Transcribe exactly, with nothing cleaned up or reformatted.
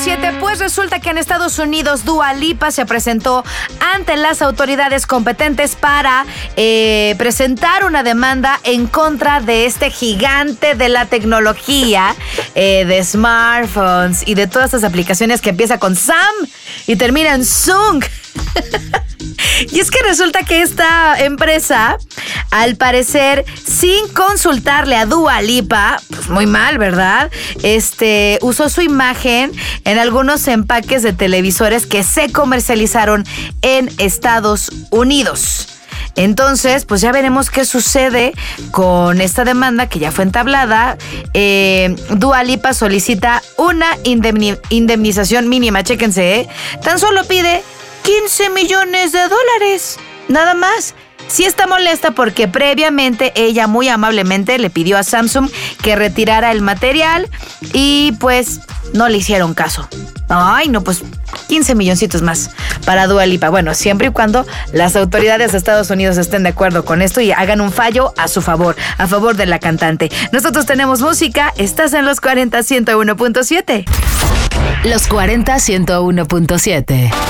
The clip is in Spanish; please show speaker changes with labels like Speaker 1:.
Speaker 1: siete. Pues resulta que en Estados Unidos Dua Lipa se presentó ante las autoridades competentes para eh, presentar una demanda en contra de este gigante de la tecnología, eh, de smartphones y de todas estas aplicaciones que empieza con Sam y termina en Sung. Y es que resulta que esta empresa, al parecer, sin consultarle a Dua Lipa, pues muy mal, ¿verdad? Este, usó su imagen en algunos empaques de televisores que se comercializaron en Estados Unidos. Entonces, pues ya veremos qué sucede con esta demanda que ya fue entablada. Eh, Dua Lipa solicita una indemni- indemnización mínima, chéquense, ¿eh? Tan solo pide quince millones de dólares, nada más. Sí está molesta porque previamente ella muy amablemente le pidió a Samsung que retirara el material y pues no le hicieron caso. Ay, no, pues quince milloncitos más para Dua Lipa. Bueno, siempre y cuando las autoridades de Estados Unidos estén de acuerdo con esto y hagan un fallo a su favor, a favor de la cantante. Nosotros tenemos música, estás en los cuarenta ciento uno punto siete.
Speaker 2: Los cuarenta ciento uno punto siete.